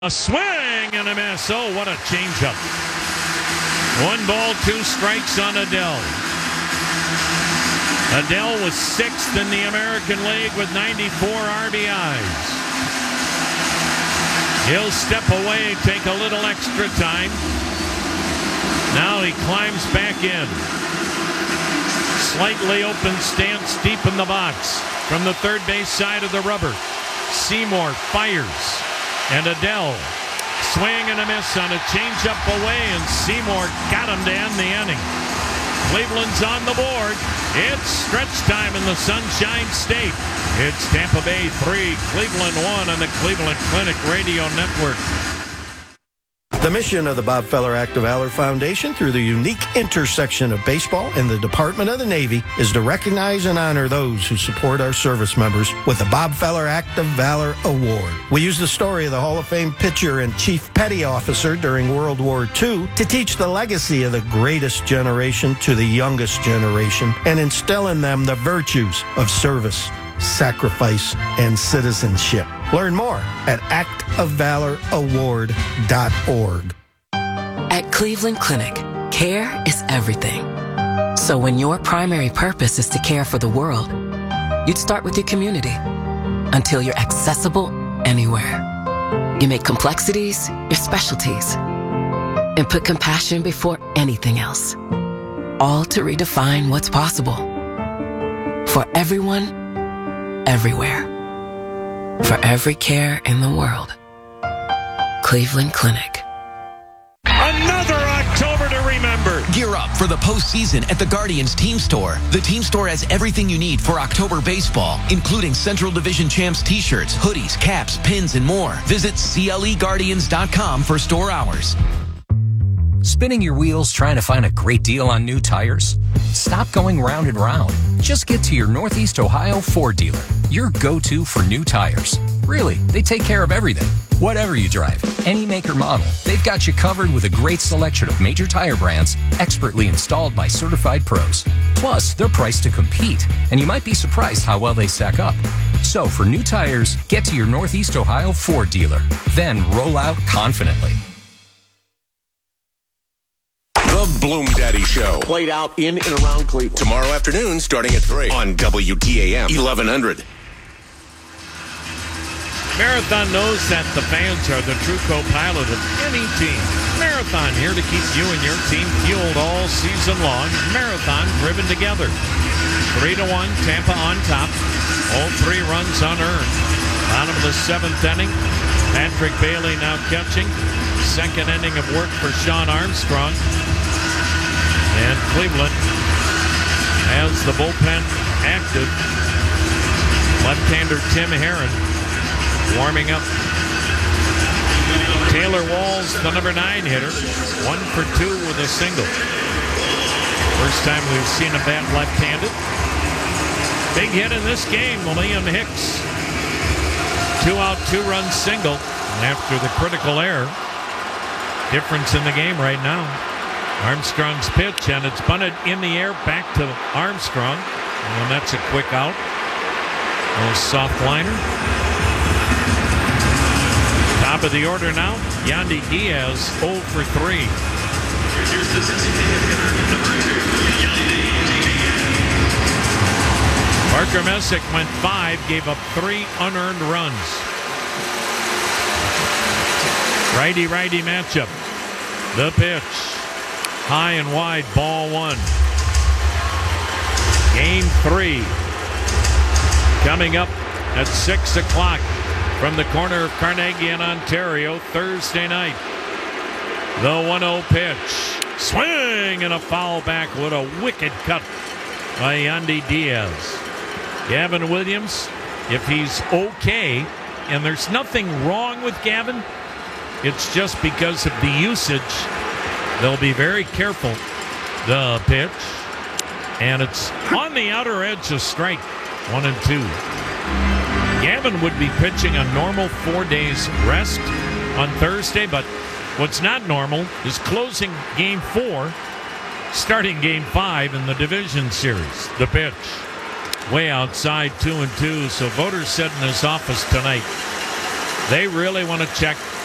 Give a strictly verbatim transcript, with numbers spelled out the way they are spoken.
A swing and a miss. Oh, what a changeup. One ball, two strikes on Adell. Adell was sixth in the American League with ninety-four R B Is. He'll step away, take a little extra time. Now he climbs back in. Slightly open stance deep in the box from the third base side of the rubber. Seymour fires. And Adell, swing and a miss on a changeup away, and Seymour got him to end the inning. Cleveland's on the board. It's stretch time in the Sunshine State. It's Tampa Bay three, Cleveland one on the Cleveland Clinic Radio Network. The mission of the Bob Feller Act of Valor Foundation, through the unique intersection of baseball and the Department of the Navy, is to recognize and honor those who support our service members with the Bob Feller Act of Valor Award. We use the story of the Hall of Fame pitcher and chief petty officer during World War Two to teach the legacy of the greatest generation to the youngest generation and instill in them the virtues of service, sacrifice, and citizenship. Learn more at act of valor award dot org. At Cleveland Clinic, care is everything. So when your primary purpose is to care for the world, you'd start with your community until you're accessible anywhere. You make complexities your specialties and put compassion before anything else, all to redefine what's possible for everyone, everywhere. For every care in the world. Cleveland Clinic. Another October to remember. Gear up for the postseason at the Guardians Team Store. The Team Store has everything you need for October baseball, including Central Division Champs t-shirts, hoodies, caps, pins, and more. Visit C L E Guardians dot com for store hours. Spinning your wheels trying to find a great deal on new tires? Stop going round and round. Just get to your Northeast Ohio Ford dealer, your go-to for new tires. Really, they take care of everything. Whatever you drive, any make or model, they've got you covered with a great selection of major tire brands, expertly installed by certified pros. Plus, they're priced to compete, and you might be surprised how well they stack up. So for new tires, get to your Northeast Ohio Ford dealer. Then roll out confidently. The Bloom Daddy Show. Played out in and around Cleveland. Tomorrow afternoon, starting at three on W T A M eleven hundred. Marathon knows that the fans are the true co-pilot of any team. Marathon here to keep you and your team fueled all season long. Marathon driven together. Three to one, Tampa on top. All three runs unearned. Bottom of the seventh inning. Patrick Bailey now catching. Second inning of work for Sean Armstrong. And Cleveland has the bullpen active. Left-hander Tim Herron warming up. Taylor Walls, the number nine hitter, one for two with a single. First time we've seen a bat left-handed. Big hit in this game, Liam Hicks. Two-out, two-run single after the critical error. Difference in the game right now. Armstrong's pitch, and it's bunted in the air back to Armstrong. And that's a quick out. A little soft liner. Top of the order now, Yandy Diaz, oh for three. Parker Messick went five, gave up three unearned runs. Righty-righty matchup. The pitch. High and wide, ball one. Game three. Coming up at six o'clock from the corner of Carnegie in Ontario, Thursday night. The one oh pitch. Swing and a foul back with a wicked cut by Yandy Diaz. Gavin Williams, if he's okay, and there's nothing wrong with Gavin, it's just because of the usage. They'll be very careful. The pitch. And it's on the outer edge of strike. One and two. Gavin would be pitching a normal four days rest on Thursday, but what's not normal is closing game four, starting game five in the division series. The pitch. Way outside, two and two. So voters said in his office tonight, they really want to check